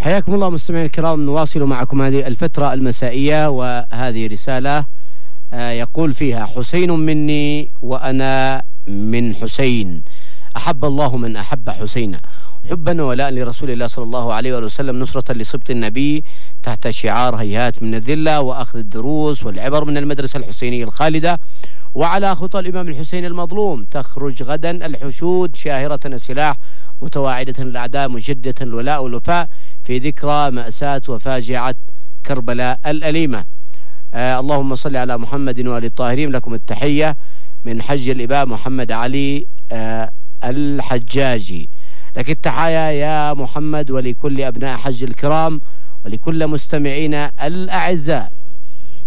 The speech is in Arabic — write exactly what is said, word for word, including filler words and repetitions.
حياكم الله مستمعين الكرام، نواصل معكم هذه الفترة المسائية، وهذه رسالة يقول فيها: حسين مني وأنا من حسين، أحب الله من أحب حسين، حبا ولاء لرسول الله صلى الله عليه وسلم، نصرة لصبط النبي تحت شعار هيهات من الذلة وأخذ الدروس والعبر من المدرسة الحسينية الخالدة، وعلى خطى الإمام الحسين المظلوم تخرج غدا الحشود شاهرة السلاح متواعدة الأعداء مجدة الولاء والوفاء في ذكرى مأساة وفاجعة كربلاء الأليمة. آه اللهم صل على محمد وآل الطاهرين. لكم التحية من حج الإباء محمد علي آه الحجاجي. لك التحايا يا محمد ولكل أبناء حج الكرام ولكل مستمعين الأعزاء.